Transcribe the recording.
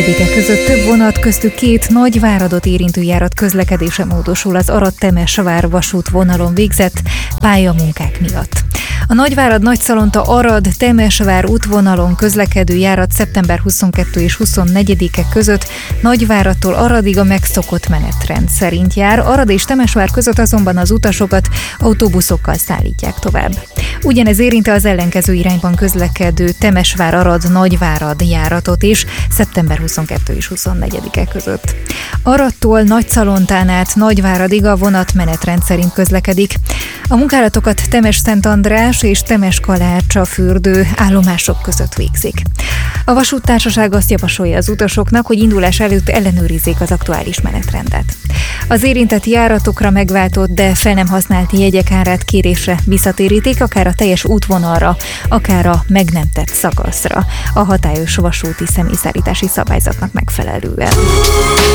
Között több vonat, köztük 2 Nagyváradot érintő járat közlekedése módosul az Arad-Temesvár vasútvonalon végzett pályamunkák miatt. A Nagyvárad-Nagyszalonta-Arad-Temesvár útvonalon közlekedő járat szeptember 22 és 24-e között Nagyváradtól Aradig a megszokott menetrend szerint jár, Arad és Temesvár között azonban az utasokat autóbuszokkal szállítják tovább. Ugyanez érinti az ellenkező irányban közlekedő Temesvár-Arad-Nagyvárad járatot is szeptember 22 és 24-e között. Aradtól Nagyszalontán át Nagyváradig a vonat menetrend szerint közlekedik. A munkálatokat Temes-Szentandrás és Temes-Kalácsa-fürdő állomások között végzik. A vasúttársaság azt javasolja az utasoknak, hogy indulás előtt ellenőrizzék az aktuális menetrendet. Az érintett járatokra megváltott, de fel nem használt jegyek árát kérésre visszatérítik, akár a teljes útvonalra, akár a meg nem tett szakaszra, a hatályos vasúti személyszállítási szabályzatnak megfelelően.